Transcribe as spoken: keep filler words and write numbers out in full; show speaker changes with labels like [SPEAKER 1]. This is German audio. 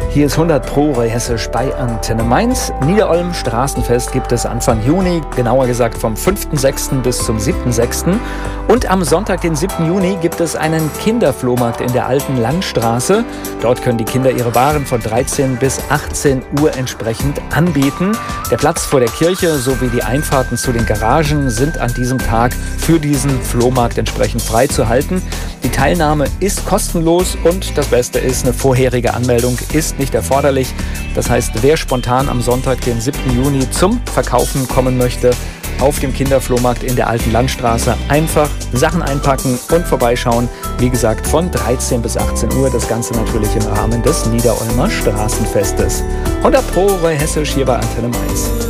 [SPEAKER 1] Hier ist hundert Pro Hessisch bei Antenne Mainz. Niederolm Straßenfest gibt es Anfang Juni, genauer gesagt vom fünften sechsten bis zum siebten sechsten Und am Sonntag, den siebten Juni, gibt es einen Kinderflohmarkt in der Alten Landstraße. Dort können die Kinder ihre Waren von dreizehn bis achtzehn Uhr entsprechend anbieten. Der Platz vor der Kirche sowie die Einfahrten zu den Garagen sind an diesem Tag für diesen Flohmarkt entsprechend freizuhalten. Die Teilnahme ist kostenlos und das Beste ist, eine vorherige Anmeldung ist nicht erforderlich. Das heißt, wer spontan am Sonntag, den siebten Juni zum Verkaufen kommen möchte, auf dem Kinderflohmarkt in der Alten Landstraße einfach Sachen einpacken und vorbeischauen. Wie gesagt, von dreizehn bis achtzehn Uhr, das Ganze natürlich im Rahmen des Niederolmer Straßenfestes. hundert Pro Hessisch hier bei Antenne Mainz.